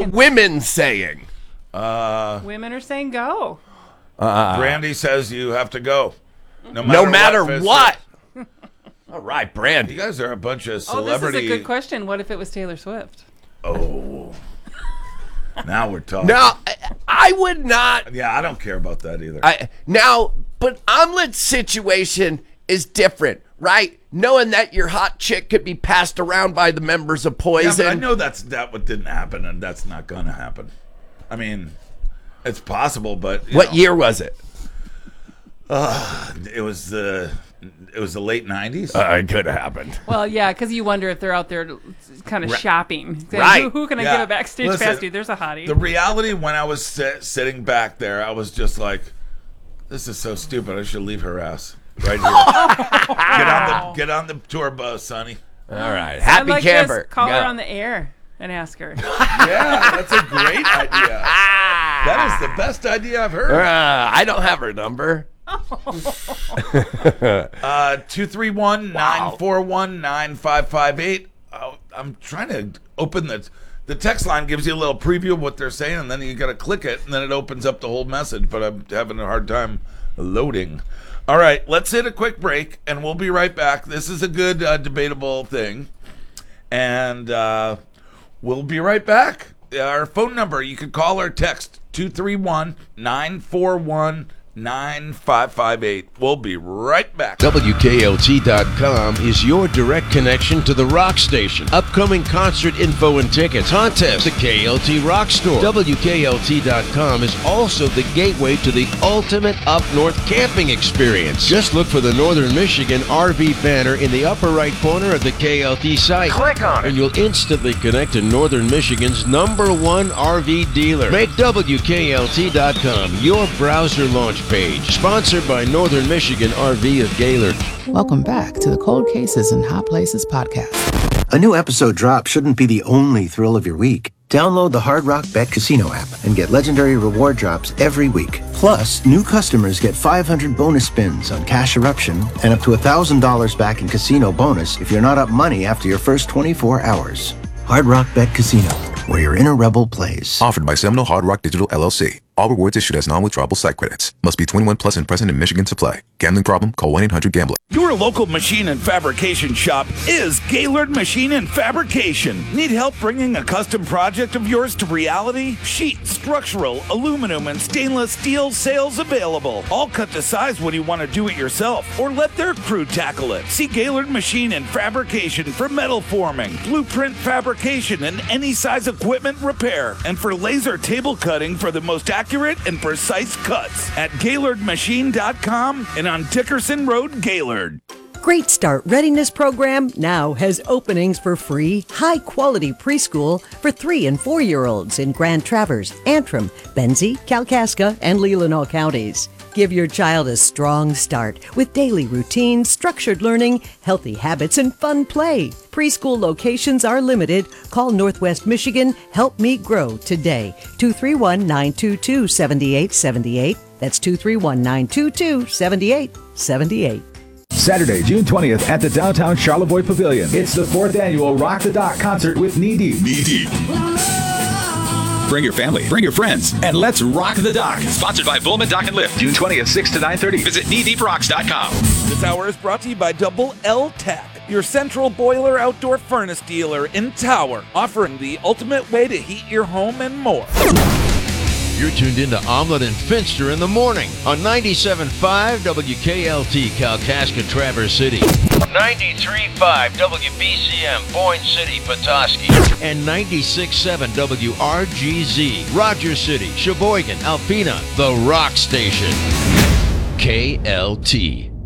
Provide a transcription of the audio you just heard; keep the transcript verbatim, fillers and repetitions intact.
the women saying? Uh, Women are saying go. Uh, Brandy says you have to go. No matter, no matter what. what. All right, Brandy. You guys are a bunch of celebrity. Oh, this is a good question. What if it was Taylor Swift? Oh. Now we're talking. Now, I, I would not. Yeah, I don't care about that either. I, now, but Omelet's situation is different, right? Knowing that your hot chick could be passed around by the members of Poison. Yeah, but I know that's that what didn't happen, and that's not going to happen. I mean, it's possible, but what know. year was it? Uh, it was the it was the late nineties. Uh, it could have happened. Well, yeah, because you wonder if they're out there kind of right. shopping. Right. Who, who can I yeah. give a backstage Listen, pass to? There's a hottie. The reality when I was sit, sitting back there, I was just like, "This is so stupid. I should leave her ass right here. get on the get on the tour bus, Sonny." All right, happy like camper. This, call Go. her on the air and ask her. Yeah, that's a great idea. That is the best idea I've heard. Uh, I don't have her number. uh, two three one, nine four one, nine five five eight. Uh, I'm trying to open the the text line. Gives you a little preview of what they're saying, and then you got to click it, and then it opens up the whole message. But I'm having a hard time loading. All right, let's hit a quick break, and we'll be right back. This is a good uh, debatable thing, and uh, we'll be right back. Our phone number, you can call or text two three one, nine four one, nine five five eight. We'll be right back. W K L T dot com is your direct connection to the rock station. Upcoming concert info and tickets, contests, the K L T Rock Store. W K L T dot com is also the gateway to the ultimate up north camping experience. Just look for the Northern Michigan R V banner in the upper right corner of the K L T site. Click on it. And you'll instantly connect to Northern Michigan's number one R V dealer. Make W K L T dot com your browser launch page. Sponsored by Northern Michigan R V of Gaylord. Welcome back to the Cold Cases and Hot Places podcast. A new episode drop shouldn't be the only thrill of your week. Download the Hard Rock Bet Casino app and get legendary reward drops every week. Plus, new customers get five hundred bonus spins on Cash Eruption and up to one thousand dollars back in casino bonus if you're not up money after your first twenty-four hours. Hard Rock Bet Casino, where your inner rebel plays. Offered by Seminole Hard Rock Digital L L C. All rewards issued as non-withdrawable site credits. Must be twenty-one plus and present in Michigan to play. Gambling problem? Call one eight hundred gambler. Your local machine and fabrication shop is Gaylord Machine and Fabrication. Need help bringing a custom project of yours to reality? Sheet, structural, aluminum, and stainless steel sales available. All cut to size when you want to do it yourself or let their crew tackle it. See Gaylord Machine and Fabrication for metal forming, blueprint fabrication, and any size equipment repair. And for laser table cutting for the most accurate and precise cuts at Gaylord Machine dot com and on Dickerson Road, Gaylord. Great Start Readiness Program now has openings for free, high-quality preschool for three and four-year-olds in Grand Traverse, Antrim, Benzie, Kalkaska, and Leelanau counties. Give your child a strong start with daily routines, structured learning, healthy habits, and fun play. Preschool locations are limited. Call Northwest Michigan Help Me Grow today. two three one, nine two two, seven eight seven eight. That's two three one, nine two two, seven eight seven eight. Saturday, June twentieth at the downtown Charlevoix Pavilion. It's the fourth annual Rock the Dock concert with Knee Deep. Knee Deep. Bring your family, bring your friends, and let's rock the dock. Sponsored by Bullman Dock and Lift. June twentieth, six to nine thirty. Visit knee deep rocks dot com. This hour is brought to you by Double L Tech, your central boiler outdoor furnace dealer in Tower, offering the ultimate way to heat your home and more. You're tuned into Omelet and Finster in the morning on ninety-seven point five W K L T, Kalkaska, Traverse City. ninety-three point five W B C M, Boyne City, Petoskey. And ninety-six point seven W R G Z, Rogers City, Sheboygan, Alpena, the Rock Station. K L T.